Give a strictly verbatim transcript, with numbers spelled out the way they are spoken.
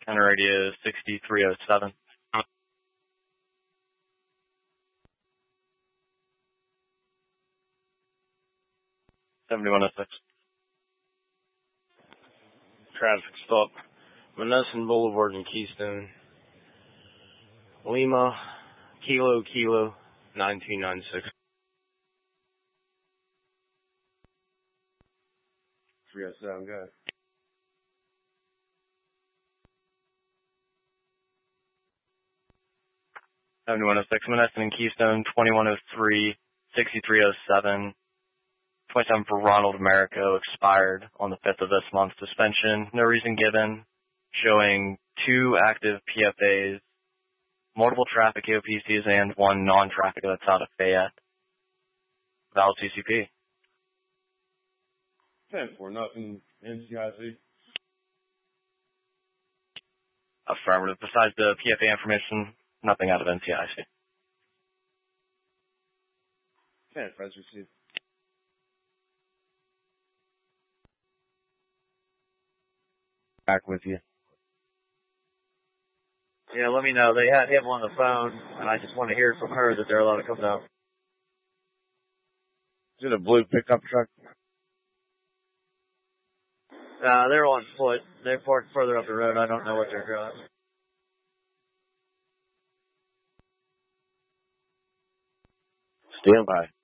Counter radio sixty-three oh seven. seventy-one oh six. Traffic stop. Monessen Boulevard in Keystone. Lima, Kilo, Kilo, nine two nine six. three oh seven, go ahead. seventy-one oh six, Monessen and Keystone, twenty-one oh three, sixty-three oh seven. twenty-seven for Ronald Americo, expired on the fifth of this month. Suspension, no reason given. Showing two active P F As, multiple traffic O P Cs, and one non-traffic that's out of Fayette. Valid C C P. ten four, nothing, N C I C. Affirmative. Besides the P F A information, nothing out of N C I C. ten four, received. Back with you. Yeah, let me know. They had him on the phone, and I just want to hear from her that they're allowed to come down. Is it a blue pickup truck? Uh, they're on foot. They're parked further up the road. I don't know what they're doing. Stand by.